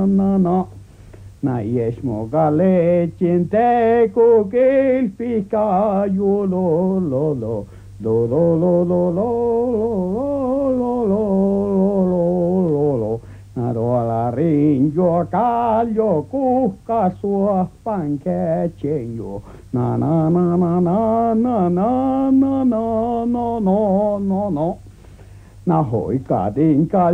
na na. Na jes moga leetsin te ku kilpika ju lo lo lo lo lo lo lo lo lo lo lo lo. Na tuolla rinjo kaljo kuhka suohpan kätsen jo. Na na na na na na na na na no no no no. Na hoikaatin